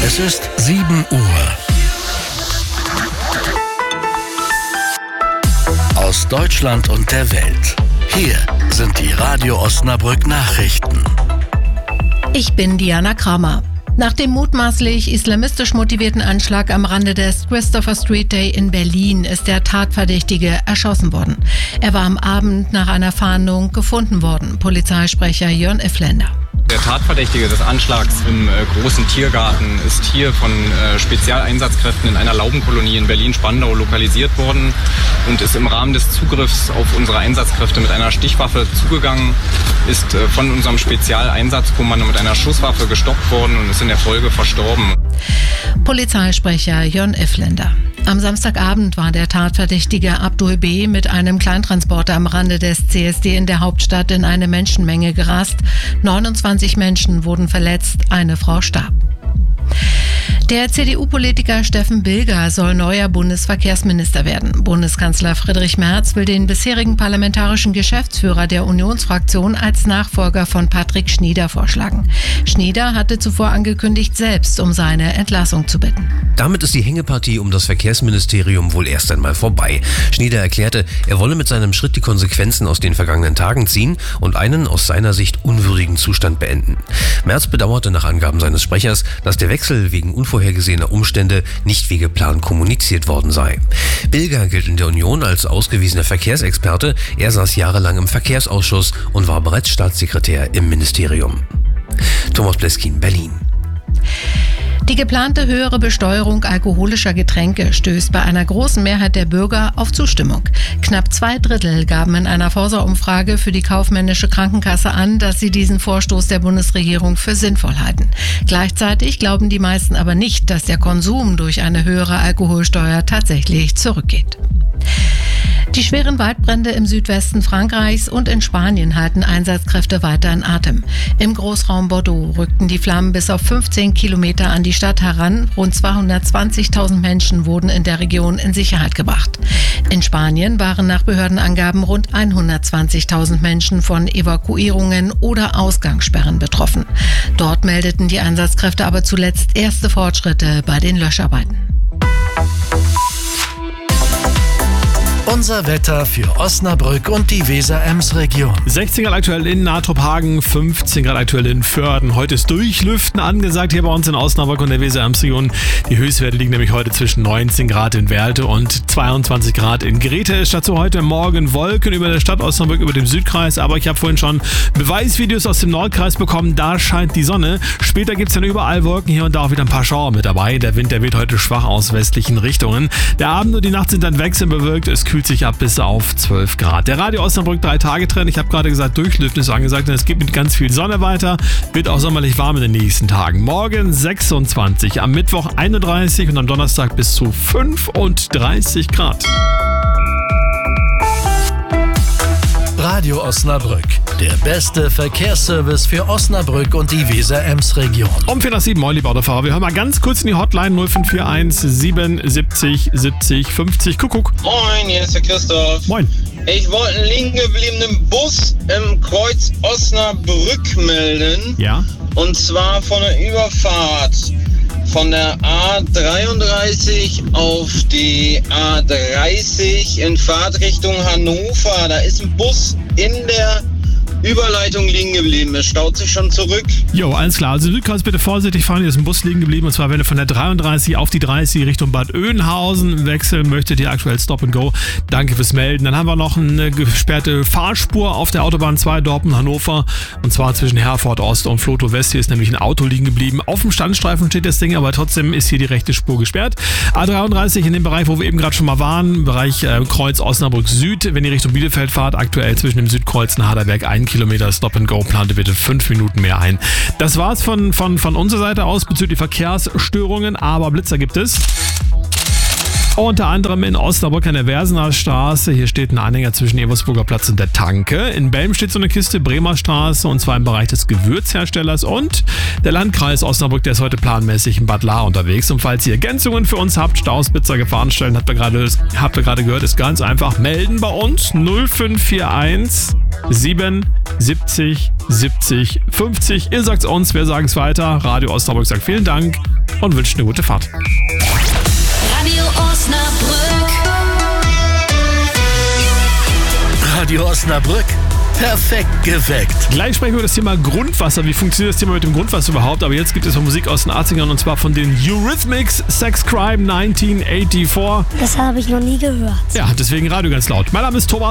Es ist 7 Uhr. Aus Deutschland und der Welt. Hier sind die Radio Osnabrück Nachrichten. Ich bin Diana Kramer. Nach dem mutmaßlich islamistisch motivierten Anschlag am Rande des Christopher Street Day in Berlin ist der Tatverdächtige erschossen worden. Er war am Abend nach einer Fahndung gefunden worden. Polizeisprecher Jörn Effländer. Der Tatverdächtige des Anschlags im großen Tiergarten ist hier von Spezialeinsatzkräften in einer Laubenkolonie in Berlin-Spandau lokalisiert worden und ist im Rahmen des Zugriffs auf unsere Einsatzkräfte mit einer Stichwaffe zugegangen, ist von unserem Spezialeinsatzkommando mit einer Schusswaffe gestoppt worden und ist in der Folge verstorben. Polizeisprecher Jörn Effländer. Am Samstagabend war der Tatverdächtige Abdul B. mit einem Kleintransporter am Rande des CSD in der Hauptstadt in eine Menschenmenge gerast. 29 Menschen wurden verletzt, eine Frau starb. Der CDU-Politiker Steffen Bilger soll neuer Bundesverkehrsminister werden. Bundeskanzler Friedrich Merz will den bisherigen parlamentarischen Geschäftsführer der Unionsfraktion als Nachfolger von Patrick Schnieder vorschlagen. Schnieder hatte zuvor angekündigt, selbst um seine Entlassung zu bitten. Damit ist die Hängepartie um das Verkehrsministerium wohl erst einmal vorbei. Schnieder erklärte, er wolle mit seinem Schritt die Konsequenzen aus den vergangenen Tagen ziehen und einen aus seiner Sicht unwürdigen Zustand beenden. Merz bedauerte nach Angaben seines Sprechers, dass der Wechsel wegen unvorhergesehener Umstände nicht wie geplant kommuniziert worden sei. Bilger gilt in der Union als ausgewiesener Verkehrsexperte. Er saß jahrelang im Verkehrsausschuss und war bereits Staatssekretär im Ministerium. Thomas Pleskin, Berlin. Die geplante höhere Besteuerung alkoholischer Getränke stößt bei einer großen Mehrheit der Bürger auf Zustimmung. Knapp 2/3 gaben in einer Forsa-Umfrage für die kaufmännische Krankenkasse an, dass sie diesen Vorstoß der Bundesregierung für sinnvoll halten. Gleichzeitig glauben die meisten aber nicht, dass der Konsum durch eine höhere Alkoholsteuer tatsächlich zurückgeht. Die schweren Waldbrände im Südwesten Frankreichs und in Spanien halten Einsatzkräfte weiter in Atem. Im Großraum Bordeaux rückten die Flammen bis auf 15 Kilometer an die Stadt heran. Rund 220.000 Menschen wurden in der Region in Sicherheit gebracht. In Spanien waren nach Behördenangaben rund 120.000 Menschen von Evakuierungen oder Ausgangssperren betroffen. Dort meldeten die Einsatzkräfte aber zuletzt erste Fortschritte bei den Löscharbeiten. Unser Wetter für Osnabrück und die Weser-Ems-Region. 16 Grad aktuell in Natrop-Hagen, 15 Grad aktuell in Vörden. Heute ist Durchlüften angesagt hier bei uns in Osnabrück und der Weser-Ems-Region. Die Höchstwerte liegen nämlich heute zwischen 19 Grad in Werlte und 22 Grad in Grete. Statt so heute Morgen Wolken über der Stadt Osnabrück, über dem Südkreis. Aber ich habe vorhin schon Beweisvideos aus dem Nordkreis bekommen. Da scheint die Sonne. Später gibt es dann überall Wolken, hier und da auch wieder ein paar Schauer mit dabei. Der Wind, der weht heute schwach aus westlichen Richtungen. Der Abend und die Nacht sind dann wechselbewölkt. Es kühlt sich ab bis auf 12 Grad. Der Radio Osnabrück 3-Tage-Trend. Ich habe gerade gesagt, Durchlüften ist angesagt, denn es geht mit ganz viel Sonne weiter. Wird auch sommerlich warm in den nächsten Tagen. Morgen 26, am Mittwoch 31 und am Donnerstag bis zu 35 Grad. Radio Osnabrück, der beste Verkehrsservice für Osnabrück und die Weser-Ems-Region. Um 4:07, moin liebe Autofahrer. Wir hören mal ganz kurz in die Hotline 0541 77 70 50. Kuckuck. Moin, hier ist der Christoph. Moin. Ich wollte einen liegen gebliebenen Bus im Kreuz Osnabrück melden. Ja. Und zwar von der Überfahrt von der A33 auf die A30 in Fahrtrichtung Hannover. Da ist ein Bus in der Überleitung liegen geblieben. Es staut sich schon zurück. Jo, alles klar. Also Südkreuz bitte vorsichtig fahren. Hier ist ein Bus liegen geblieben. Und zwar, wenn ihr von der 33 auf die 30 Richtung Bad Oeynhausen wechseln möchtet, ihr aktuell Stop and Go. Danke fürs Melden. Dann haben wir noch eine gesperrte Fahrspur auf der Autobahn 2 Dortmund-Hannover. Und zwar zwischen Herford Ost und Flotow West. Hier ist nämlich ein Auto liegen geblieben. Auf dem Standstreifen steht das Ding, aber trotzdem ist hier die rechte Spur gesperrt. A33 in dem Bereich, wo wir eben gerade schon mal waren. Bereich Kreuz Osnabrück Süd. Wenn ihr Richtung Bielefeld fahrt, aktuell zwischen dem Südkreuz und Harderberg 1 Kilometer Stop and Go, plante bitte 5 Minuten mehr ein. Das war's von unserer Seite aus bezüglich Verkehrsstörungen, aber Blitzer gibt es. Unter anderem in Osnabrück an der Versener Straße. Hier steht ein Anhänger zwischen Eversburger Platz und der Tanke. In Belm steht so eine Kiste, Bremer Straße, und zwar im Bereich des Gewürzherstellers. Und der Landkreis Osnabrück, der ist heute planmäßig in Bad Lahr unterwegs. Und falls ihr Ergänzungen für uns habt, Staus, Blitzer, Gefahrenstellen, habt ihr gerade gehört, ist ganz einfach. Melden bei uns 0541 77 70 50. Ihr sagt's uns, wir sagen es weiter. Radio Osnabrück sagt vielen Dank und wünsche eine gute Fahrt. Radio Osnabrück. Radio Osnabrück. Perfekt geweckt. Gleich sprechen wir über das Thema Grundwasser. Wie funktioniert das Thema mit dem Grundwasser überhaupt? Aber jetzt gibt es noch Musik aus den 80ern und zwar von den Eurythmics, Sex Crime 1984. Das habe ich noch nie gehört. Ja, deswegen Radio ganz laut. Mein Name ist Thomas.